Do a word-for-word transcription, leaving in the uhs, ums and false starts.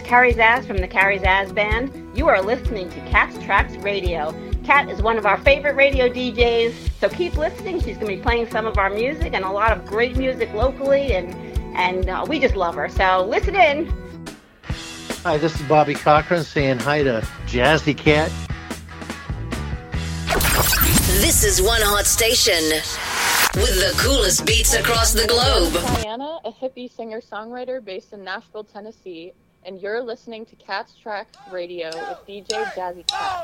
Carrie Zaz from the Carrie Zaz Band. You are listening to Cat's Tracks Radio. Cat is one of our favorite radio D Js, so keep listening. She's going to be playing some of our music and a lot of great music locally, and, and uh, we just love her. So listen in. Hi, this is Bobby Cochran saying hi to Jazzy Cat. This is One Hot Station with the coolest beats across the globe. I'm Diana, a hippie singer-songwriter based in Nashville, Tennessee, and you're listening to Cat's Tracks Radio with D J Jazzy Cat.